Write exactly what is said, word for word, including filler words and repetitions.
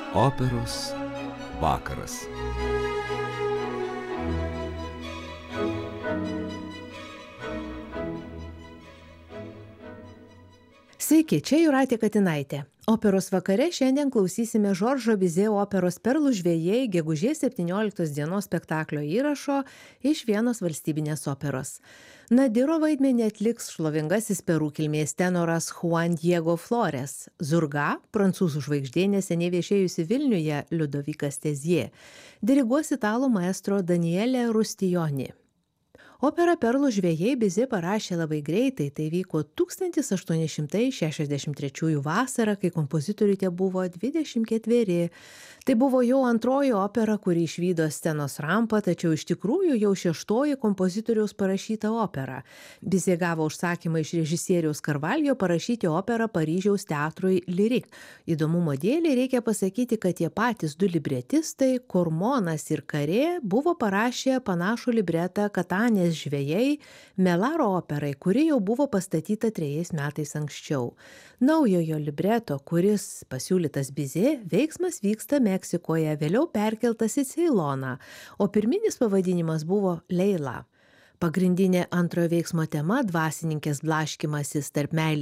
Operos vakaras. Sveiki, čia Jūratė Katinaitė. Operos vakare šiandien klausysime Žoržo Bizė operos Perlų žvejai gegužės septynioliktos dienos spektaklio įrašo iš Vienos valstybinės operos. Nadiro vaidmenį atliks šlovingasis Perų kilmės tenoras Juan Diego Flores. Zurga, prancūzų žvaigždė neseniai viešėjusi Vilniuje, Liudovikas Tezie. Diriguos italų maestro Daniele Rustijoni. Operą Perlų žvejai Bizė parašė labai greitai, tai vyko tūkstantis aštuoni šimtai šešiasdešimt trečiųjų vasarą, kai kompozitoriui tebuvo dvidešimt ketveri. Tai buvo jau antroji opera, kuri išvydo scenos rampą, tačiau iš tikrųjų jau šeštoji kompozitoriaus parašyta opera. Bizė gavo užsakymą iš režisieriaus Karvaljo parašyti operą Paryžiaus teatrui Lyrik. Įdomumo dėlei reikia pasakyti, kad tie patys du libretistai, Kormonas ir Karė, buvo parašę panašų libretą Katanės žvejai Melaro operai, kuri jau buvo pastatyta trejais metais anksčiau. Naujojo libreto, kuris pasiūlytas Bizė, veiksmas vyksta Meksikoje, vėliau perkeltas į Ceiloną, o pirminis pavadinimas buvo Leila. Pagrindinė antrojo veiksmo tema – dvasininkės blaškymasis tarp meilės